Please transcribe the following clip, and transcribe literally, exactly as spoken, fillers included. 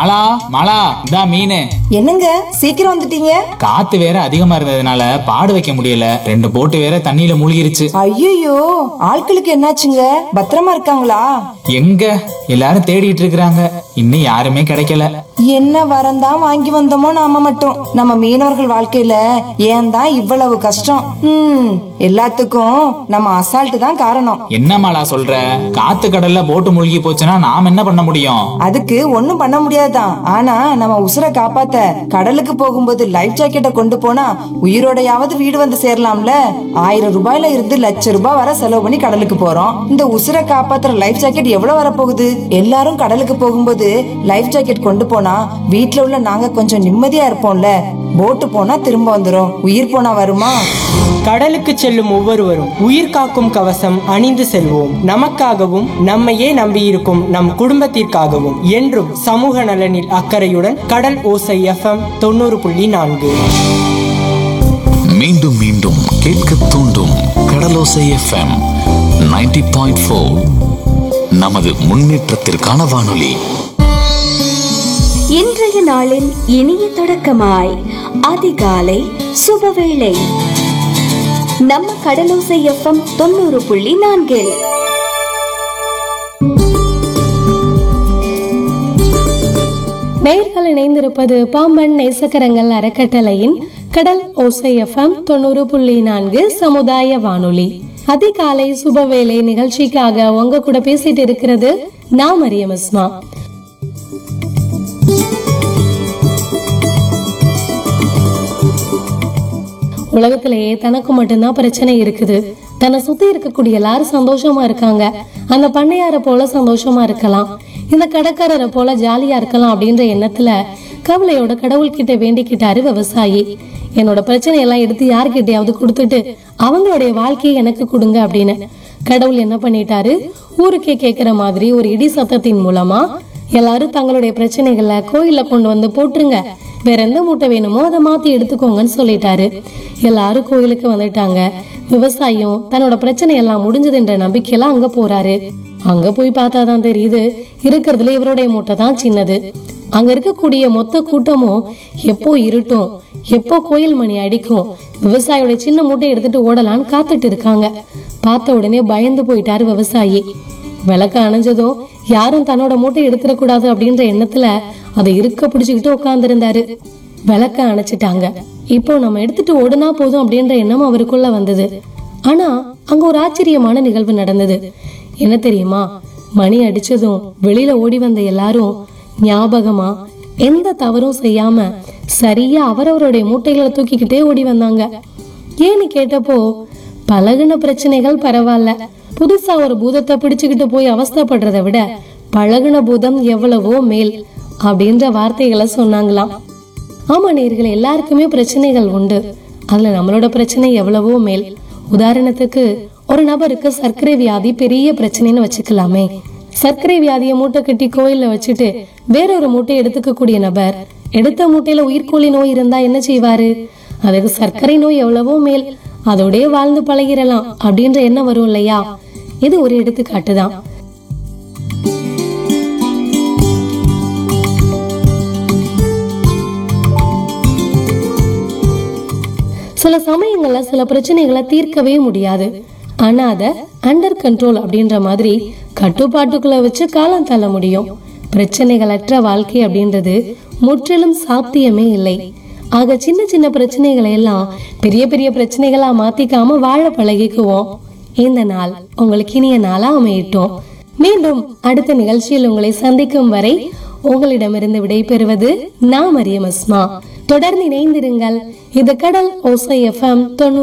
மாலா மாலா இந்தா மீன். என்னங்க சீக்கிரம் வந்துட்டீங்க? காத்து வேற அதிகமா இருந்ததுனால பாடு வைக்க முடியல, ரெண்டு போட்டு வேற தண்ணியில மூழ்கிருச்சு. ஐயோ, ஆட்களுக்கு என்னாச்சுங்க? பத்திரமா இருக்காங்களா? எங்க எல்லாரும் தேடிட்டு இருக்கிறாங்க, இன்னும் யாருமே கிடைக்கல. என்ன வரந்தான் வாங்கி வந்தோமோ நாம மட்டும். நம்ம மீனவர்கள் வாழ்க்கையில ஏன் தான் இவ்வளவு கஷ்டம்? ம் எல்லாத்துக்கும் நம்ம அசால்ட் தான் காரணம். என்ன மாலா சொல்ற? காத்து கடல்ல போட்டு மூழ்கி போச்சுன்னா நாம் என்ன பண்ண முடியும்? அதுக்கு ஒண்ணும் பண்ண முடியாதுதான். ஆனா நம்ம உசுரை காப்பாத்த கடலுக்கு போகும்போது லைஃப் ஜாக்கெட்டை கொண்டு போனா உயிரோடையாவது வீடு வந்து சேரலாம்ல. ஆயிரம் ரூபாயில இருந்து லட்சம் ரூபாய் வர செலவு பண்ணி கடலுக்கு போறோம். இந்த உசுரை காப்பாத்துற லைஃப் ஜாக்கெட் எவ்வளவு வரப்போகுது? எல்லாரும் கடலுக்கு போகும்போது லைஃப் ஜாக்கெட் கொண்டு போனா வீட்டுல உள்ள நாங்க கொஞ்சம் நிம்மதியா இருப்போம்ல. போட்டு போனா திரும்ப வந்துரும், உயிர் போனா வருமா? கடலுக்கு செல்லும் ஒவ்வொருவரும் உயிர் காக்கும் கவசம் அணிந்து செல்வோம். நமக்காகவும் நம்மையே நம்பியிருக்கும் நம் குடும்பத்திற்காகவும் என்றும் சமூக நலனில் அக்கறையுடன் கடல் ஓசை எஃப்எம் தொண்ணூறு புள்ளி நான்கு. மீண்டும் மீண்டும் கேட்க தூண்டும் கடலோசை எஃப்எம் நைன்டி பாயிண்ட் ஃபோர். நமது முன்னேற்றத்திற்கான வானொலி. இன்றைய நாளின் இனிய தொடக்கமாய் அதிகாலை சுபவேளை நம்ம கடலோசை எஃப்எம் தொண்ணூறு புள்ளி நான்கில். நேயர்கள் இணைந்திருப்பது பாம்பன் நேசக்கரங்கள் அறக்கட்டளையின் கடல் ஓசை எஃப்எம் தொண்ணூறு புள்ளி நான்கு சமுதாய வானொலி. அதிகாலை சுபவேளை நிகழ்ச்சிக்காக உங்க கூட பேசிட்டு இருக்கிறது நான் மரியம் அஸ்மா. உலகத்திலேயே தனக்கு மட்டும்தான் பிரச்சனை இருக்குது. தன்னை சுத்தி இருக்கக்கூடிய எல்லாரும் சந்தோஷமா இருக்காங்க, அந்த பண்ணையார போல சந்தோஷமா இருக்கலாம், இந்த கடைக்காரரை போல ஜாலியா இருக்கலாம் அப்படின்ற எண்ணத்துல கவலையோட கடவுள்கிட்ட வேண்டிக்கிட்டாரு விவசாயி. என்னோட பிரச்சனை எல்லாம் எடுத்து யாருக்கிட்டையாவது கொடுத்துட்டு அவங்களுடைய வாழ்க்கையை எனக்கு கொடுங்க அப்படின்னு. கடவுள் என்ன பண்ணிட்டாரு, ஊருக்கே கேக்குற மாதிரி ஒரு இடி சத்தத்தின் மூலமா எல்லாரும் தங்களுடைய பிரச்சனைகளை கோயில்ல கொண்டு வந்து போட்டுருங்க, வேற எந்த மூட்டை வேணுமோ அதை மாத்தி எடுத்துக்கோங்கன்னு சொல்லிட்டாரு. எல்லாரும் கோயிலுக்கு வந்துட்டாங்க. விவசாயம் தன்னோட பிரச்சனை எல்லாம் முடிஞ்சதுன்ற நம்பிக்கையில அங்க போறாரு. அங்க போய் பார்த்தாதான் தெரியுது, இருக்கிறதுல இவருடைய மூட்டை தான் சின்னது. அங்க இருக்கக்கூடிய மொத்த கூட்டமும் எப்போ இருட்டும், எப்போ கோயில் மணி அடிக்கும், விவசாயியோட சின்ன மூட்டை எடுத்துட்டு ஓடலான்னு காத்துட்டு இருக்காங்க. பார்த்த உடனே பயந்து போயிட்டாரு விவசாயி. விளக்க அணைஞ்சதும் யாரும் தன்னோட மூட்டை எடுத்துடக்கூடாது அப்படின்ற எண்ணத்துல அதை இருக்க பிடிச்சுக்கிட்டு உட்கார்ந்து இருந்தாரு. விளக்க அணைச்சிட்டாங்க. இப்போ நம்ம எடுத்துட்டு ஓடுனா போதும் அப்படின்ற எண்ணம் அவருக்குள்ள வந்தது. ஆனா அங்க ஒரு ஆச்சரியமான நிகழ்வு நடந்தது. என்ன தெரியுமா? மணி அடிச்சதும் வெளியில ஓடி வந்த எல்லாரும் ஞாபகமா எந்த தவறும் செய்யாம சரியா அவரவருடைய மூட்டைகளை தூக்கிக்கிட்டே ஓடி வந்தாங்க. ஏன்னு கேட்டப்போ, பழகுன பிரச்சனைகள் பரவாயில்ல, புதுசா ஒரு பூதத்தை பிடிச்சுக்கிட்டு போய் அவஸ்தைப்படுறத விட பழகுன பூதம் எவ்வளவோ மேல் அப்படின்ற வார்த்தைகளை சொன்னாங்களாம். ஆமா நேயர்களே, எல்லாருக்குமே பிரச்சனைகள் உண்டு. அதுல நம்மளோட பிரச்சனை எவ்வளவோ மேல். உதாரணத்துக்கு ஒரு நபருக்கு சர்க்கரை வியாதி பெரிய பிரச்சனைன்னு வச்சுக்கலாமே. சர்க்கரை வியாதியை மூட்டை கட்டி கோயில்ல வச்சுட்டு வேறொரு மூட்டை எடுத்துக்க கூடிய நபர் எடுத்த மூட்டையில உயிர்கோழி நோய் இருந்தா என்ன செய்வாரு? அதுக்கு சர்க்கரை நோய் எவ்வளவோ மேல், அதோடய வாழ்ந்து பழகிடலாம் அப்படின்ற எண்ணம் வரும் இல்லையா? இது ஒரு எடுத்துக்காட்டுதான். சில சமயங்கள்ல சில பிரச்சனைகளை தீர்க்கவே முடியாது. ஆனா அத அண்டர் கண்ட்ரோல் அப்படின்ற மாதிரி கட்டுப்பாட்டுக்குள்ள வச்சு காலம் தள்ள முடியும். பிரச்சனைகளற்ற வாழ்க்கை அப்படின்றது முற்றிலும் சாத்தியமே இல்லை. ஆக சின்ன சின்ன பிரச்சனைகளை எல்லாம் பெரிய பெரிய பிரச்சனைகளா மாத்திக்காம வாழ பழகிக்குவோம். இந்த நாள் உங்களுக்கு இனிய நாளா அமையட்டும். மீண்டும் அடுத்த நிகழ்ச்சியில் உங்களை சந்திக்கும் வரை உங்களிடமிருந்து விடை பெறுவது நான் மரியம் அஸ்மா. தொடர்ந்து இணைந்திருங்கள். இது கடல் ஓசை எஃப்எம் தொண்ணூறு